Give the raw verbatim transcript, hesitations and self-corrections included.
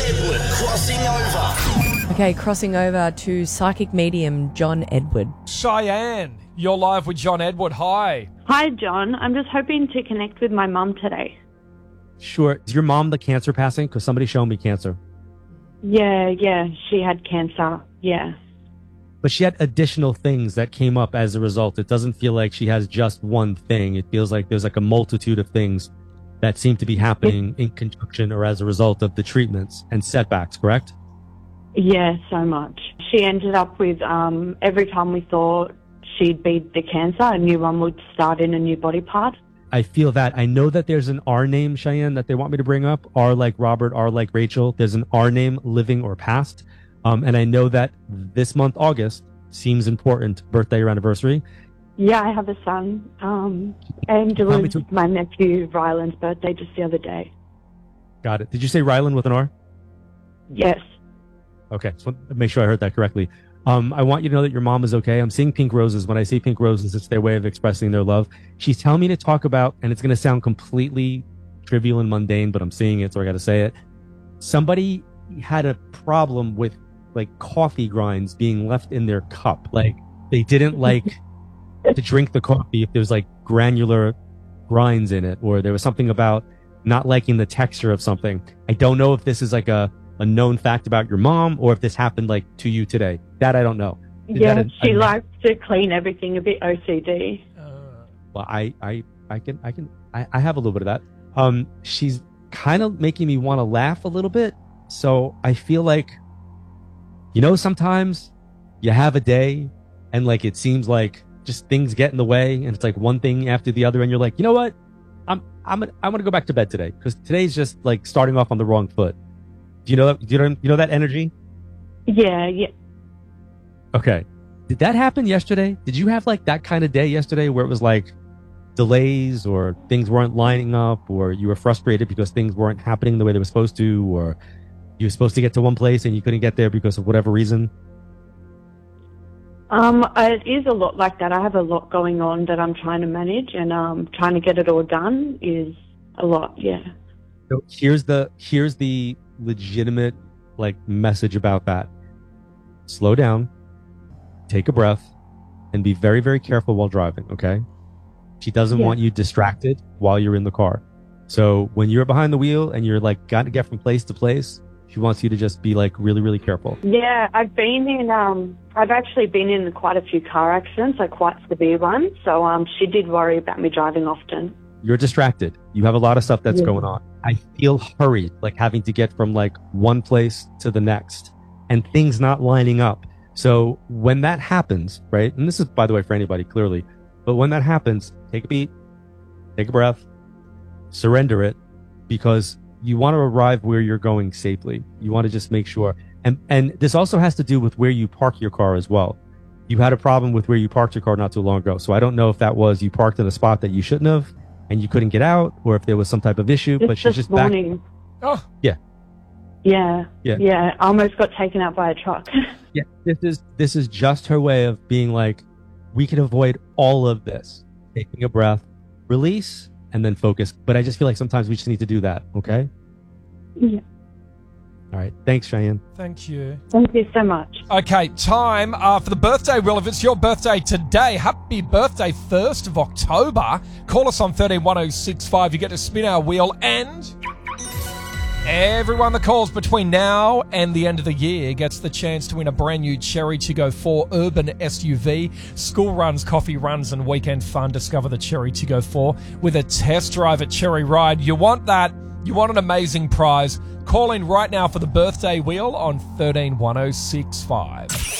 Edward crossing over. Okay, crossing over to psychic medium John Edward. Cheyenne, you're live with John Edward. Hi. Hi, John. I'm just hoping to connect with my mum today. Sure. Is your mom the cancer passing? Because somebody showed me cancer. Yeah, yeah, she had cancer. Yeah. But she had additional things that came up as a result. It doesn't feel like she has just one thing. It feels like there's like a multitude of things that seem to be happening in conjunction or as a result of the treatments and setbacks, correct? Yeah, so much. She ended up with, um, every time we thought she'd beat the cancer, a new one would start in a new body part. I feel that. I know that there's an R name, Cheyenne, that they want me to bring up. R like Robert, R like Rachel. There's an R name, living or past. Um, and I know that this month, August, seems important, birthday or anniversary. Yeah, I have a son. Um, and it Tell me was to- my nephew Ryland's birthday just the other day. Got it. Did you say Ryland with an R? Yes. Okay, so make sure I heard that correctly. Um, I want you to know that your mom is okay. I'm seeing pink roses. When I see pink roses, it's their way of expressing their love. She's telling me to talk about, and it's going to sound completely trivial and mundane, but I'm seeing it, so I got to say it. Somebody had a problem with like coffee grinds being left in their cup. Like they didn't like to drink the coffee if there's like granular grinds in it, or there was something about not liking the texture of something. I don't know if this is like a a known fact about your mom, or if this happened like to you today. That I don't know. Is yeah, that a, she a, likes to clean everything, a bit O C D. Well, I, I, I can, I can, I, I have a little bit of that. Um, she's kind of making me want to laugh a little bit. So I feel like, you know, sometimes you have a day and like it seems like just things get in the way, and it's like one thing after the other, and you're like, you know what, I'm, I'm, gonna, I'm gonna go back to bed today because today's just like starting off on the wrong foot. Do you know that? Do you know, you know that energy? Yeah, yeah. Okay. Did that happen yesterday? Did you have like that kind of day yesterday where it was like delays or things weren't lining up, or you were frustrated because things weren't happening the way they were supposed to, or you were supposed to get to one place and you couldn't get there because of whatever reason? Um, it is a lot like that. I have a lot going on that I'm trying to manage, and um, trying to get it all done is a lot. Yeah. So here's the here's the legitimate like message about that. Slow down, take a breath, and be very, very careful while driving, okay? She doesn't Yeah. want you distracted while you're in the car. So when you're behind the wheel and you're like got to get from place to place, she wants you to just be like really, really careful. Yeah, I've been in, um, I've actually been in quite a few car accidents, like quite severe ones. So um, she did worry about me driving often. You're distracted. You have a lot of stuff that's Yeah. going on. I feel hurried, like having to get from like one place to the next and things not lining up. So when that happens, right? And this is, by the way, for anybody clearly, but when that happens, take a beat, take a breath, surrender it, because you want to arrive where you're going safely. You want to just make sure. And, and this also has to do with where you park your car as well. You had a problem with where you parked your car not too long ago. So I don't know if that was you parked in a spot that you shouldn't have and you couldn't get out, or if there was some type of issue, Just but she's this just morning. back. Oh, Yeah. Yeah. Yeah. I almost got taken out by a truck. Yeah, this is this is just her way of being like, we can avoid all of this. Taking a breath, release, and then focus. But I just feel like sometimes we just need to do that. Okay. Yeah. All right. Thanks, Cheyenne. thank you. Thank you so much. Okay, time uh, for the birthday wheel. If it's your birthday today, happy birthday, first of October. Call us on thirteen one oh six five. You get to spin our wheel, and everyone that calls between now and the end of the year gets the chance to win a brand new Cherry to Go four urban S U V. School runs, coffee runs, and weekend fun. Discover the Cherry to Go four with a test drive at Cherry Ride. You want that? You want an amazing prize? Call in right now for the birthday wheel on thirteen one oh six five.